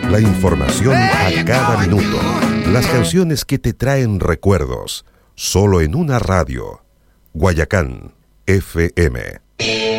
La información a cada minuto. Las canciones que te traen recuerdos. Solo en una radio. Guayacán FM.